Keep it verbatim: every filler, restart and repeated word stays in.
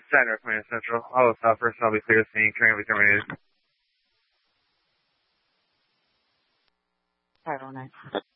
Center, Command Central. All of South First, I'll be clear to scene. Training will be terminated. five oh nine.